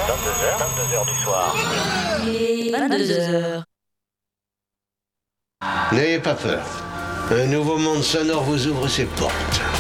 22h du soir. Et 22h. N'ayez pas peur. Un nouveau monde sonore vous ouvre ses portes.